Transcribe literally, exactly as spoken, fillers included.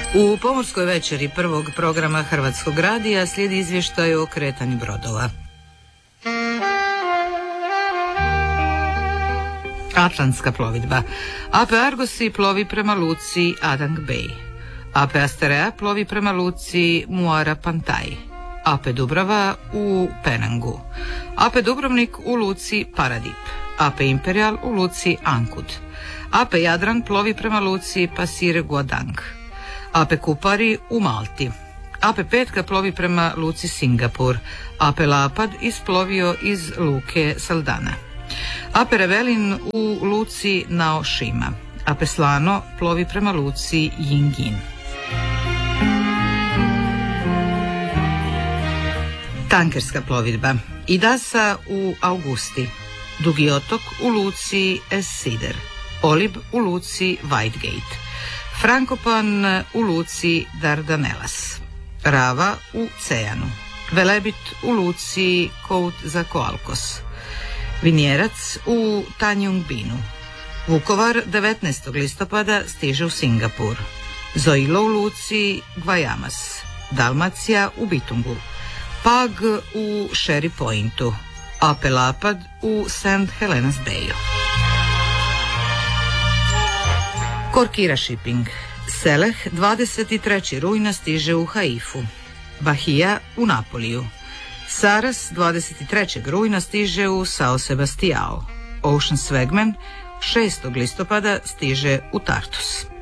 U pomorskoj večeri prvog programa Hrvatskog radija slijedi izvještaj o kretanju brodova. Atlantska plovidba. A P Argosi plovi prema luci Adang Bay. A P Asterea plovi prema luci Muara Pantai. A P Dubrava u Penangu. A P Dubrovnik u luci Paradip. A P Imperial u luci Ankud. A P Jadran plovi prema luci Pasir Guadang. A P Kupari u Malti. A P Petka plovi prema luci Singapur. A P Lapad isplovio iz luke Saldana. A P Revelin u luci Naoshima. A P Slano plovi prema luci Yingin. Tankerska plovidba. Idasa u Augusti. Dugi otok u luci Es-Sider. Olib u luci Whitegate. Frankopan u luci Dardanelas. Rava u Cejanu. Velebit u luci Kout za Koalkos. Vinjerac u Tanjung Binu. Vukovar devetnaestog listopada stiže u Singapur. Zoilo u luci Guayamas. Dalmacija u Bitungu. Pag u Sherry Pointu. A P Lapad u Saint Helena's Bayu. Korkira Shipping. Seleh dvadeset trećeg rujna stiže u Haifu. Bahia u Napoliju. Saras dvadeset trećeg rujna stiže u Sao Sebastiao. Ocean Swagman šestog listopada stiže u Tartus.